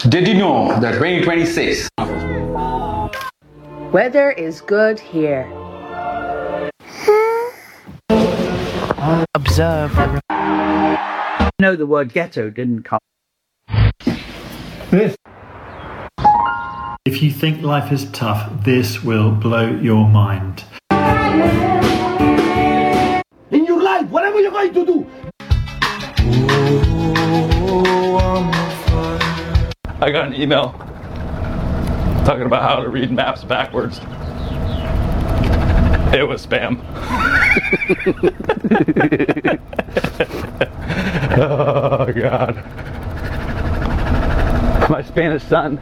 Did you know that 2026 Weather is good here. Observe. No, the word ghetto didn't come. If you think life is tough, this will blow your mind. In your life, whatever you're going to do. I got an email talking about how to read maps backwards. It was spam. Oh God. My Spanish son.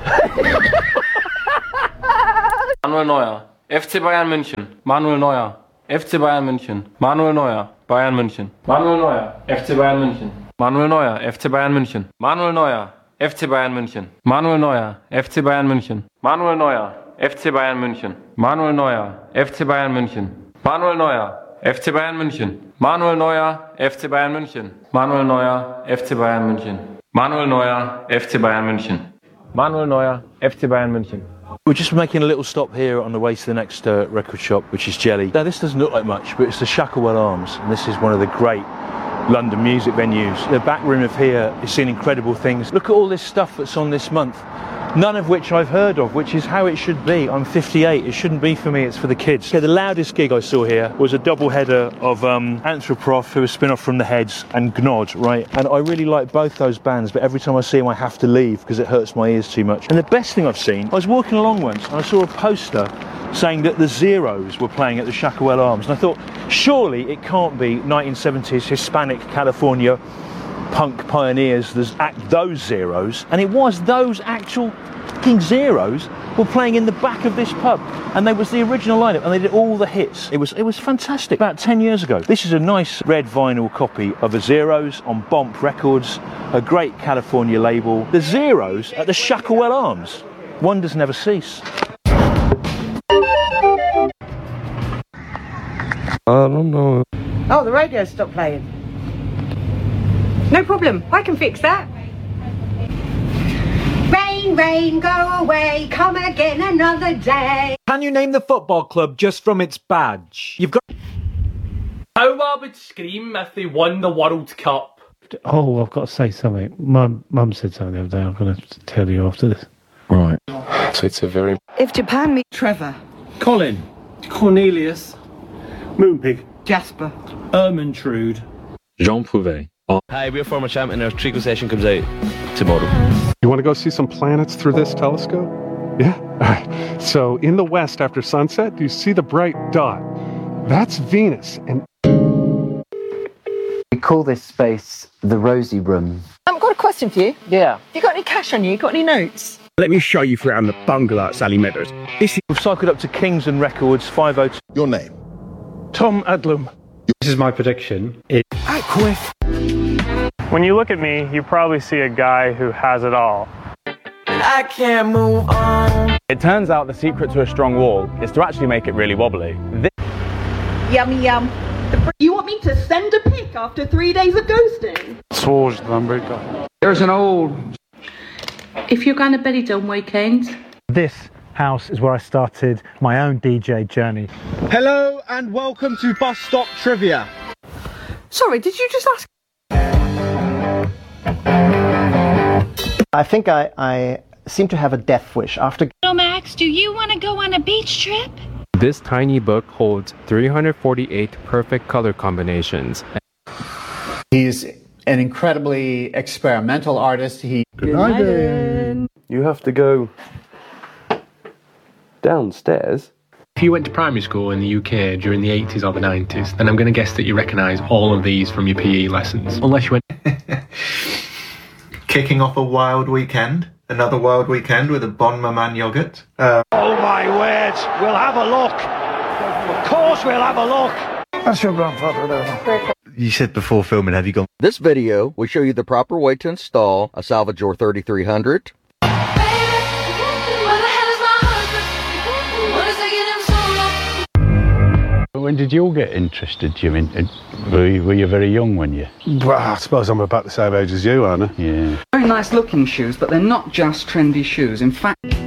Manuel Neuer, FC Bayern München. Manuel Neuer, FC Bayern München. Manuel Neuer, Bayern München. Manuel Neuer, FC Bayern München. Manuel Neuer, FC Bayern München. Manuel Neuer, FC Bayern München. Manuel Neuer, FC Bayern München. Manuel Neuer, FC Bayern München. Manuel Neuer, FC Bayern München. Manuel Neuer, FC Bayern München. Manuel Neuer, FC Bayern München. Manuel Neuer, FC Bayern München. Manuel Neuer, FC Bayern München. Manuel Neuer, FC Bayern München. We're just making a little stop here on the way to the next record shop, which is Jelly. Now, this doesn't look like much, but it's the Shacklewell Arms, and this is one of the great London music venues. The back room of here is seeing incredible things. Look at all this stuff that's on this month, none of which I've heard of, which is how it should be. I'm 58, it shouldn't be for me, it's for the kids. Okay, the loudest gig I saw here was a double header of Anthroprof, who was a spin-off from The Heads, and Gnod, right? And I really like both those bands, but every time I see them I have to leave because it hurts my ears too much. And the best thing I've seen, I was walking along once and I saw a poster saying that the Zeros were playing at the Shacklewell Arms, and I thought, surely it can't be 1970s Hispanic California punk pioneers, those Zeros. And it was. Those actual fucking Zeros were playing in the back of this pub, and they was the original lineup, and they did all the hits. It was fantastic. About 10 years ago. This is a nice red vinyl copy of the Zeros on Bomp Records, a great California label. The Zeros at the Shacklewell Arms. Wonders never cease. I don't know. Oh, the radio stopped playing. No problem, I can fix that. Rain, rain, go away, come again another day. Can you name the football club just from its badge? You've got... How I would scream if they won the World Cup. Oh, I've got to say something. Mum said something the other day. I'm going to tell you after this. Right. So it's a very... If Japan meet Trevor. Colin. Cornelius. Moonpig. Jasper. Ermintrude. Jean Prouvé. Hi, we're former champ and our Trico session comes out tomorrow. You want to go see some planets through this telescope? Yeah? All right. So in the west after sunset, do you see the bright dot? That's Venus. And we call this space the Rosie Room. I've got a question for you. Yeah. You got any cash on you? You got any notes? Let me show you around the bungalow at Sally Meadows. We've cycled up to Kingsland Records, 502. Your name? Tom Adlam. This is my prediction. Aquif. When you look at me, you probably see a guy who has it all. I can't move on. It turns out the secret to a strong wall is to actually make it really wobbly. Yummy yum. You want me to send a pic after 3 days of ghosting? There's an old... If you're going to Benidorm weekend... This house is where I started my own DJ journey. Hello and welcome to Bus Stop Trivia. Sorry, did you just ask? I think I seem to have a death wish after... So Max, do you want to go on a beach trip? This tiny book holds 348 perfect color combinations. He's an incredibly experimental artist. Good night. You have to go downstairs. If you went to primary school in the UK during the 80s or the 90s, then I'm going to guess that you recognise all of these from your PE lessons. Unless you went... Kicking off a wild weekend. Another wild weekend with a Bon Maman yogurt. Oh my word! We'll have a look! Of course we'll have a look! That's your grandfather there. You said before filming, have you gone... This video will show you the proper way to install a Salvador 3300. When did you all get interested, Jim? Were you very young when you? Well, I suppose I'm about the same age as you, Anna. Yeah. Very nice looking shoes, but they're not just trendy shoes. In fact...